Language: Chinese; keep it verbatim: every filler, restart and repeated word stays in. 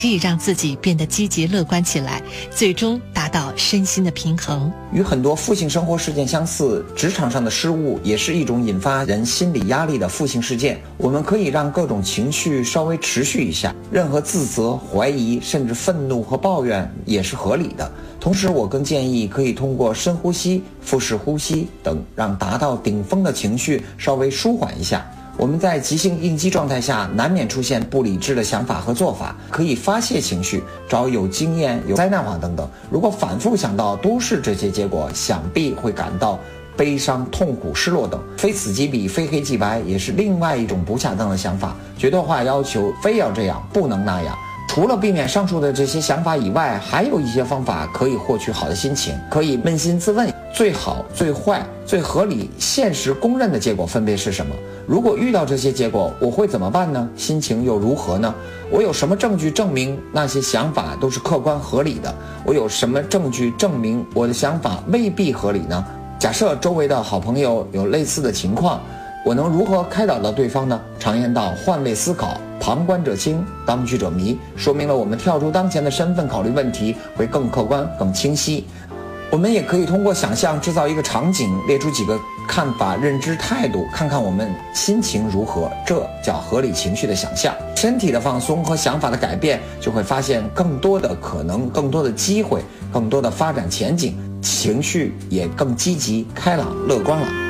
可以让自己变得积极乐观起来，最终达到身心的平衡。 与很多负性生活事件相似，职场上的失误也是一种引发人心理压力的负性事件。我们可以让各种情绪稍微持续一下，任何自责、怀疑甚至愤怒和抱怨也是合理的。同时我更建议可以通过深呼吸、腹式呼吸等，让达到顶峰的情绪稍微舒缓一下。我们在急性应激状态下难免出现不理智的想法和做法，可以发泄情绪，找有经验、有灾难化等等。如果反复想到都是这些结果，想必会感到悲伤、痛苦、失落等。非此即彼，非黑即白，也是另外一种不恰当的想法，绝对化要求非要这样，不能那样。除了避免上述的这些想法以外，还有一些方法可以获取好的心情。可以扪心自问，最好、最坏、最合理、现实公认的结果分别是什么？如果遇到这些结果，我会怎么办呢？心情又如何呢？我有什么证据证明那些想法都是客观合理的？我有什么证据证明我的想法未必合理呢？假设周围的好朋友有类似的情况，我能如何开导到对方呢？常言道，换位思考，旁观者清，当局者迷，说明了我们跳出当前的身份考虑问题会更客观、更清晰。我们也可以通过想象制造一个场景，列出几个看法、认知、态度，看看我们心情如何，这叫合理情绪的想象。身体的放松和想法的改变，就会发现更多的可能、更多的机会、更多的发展前景，情绪也更积极、开朗、乐观了。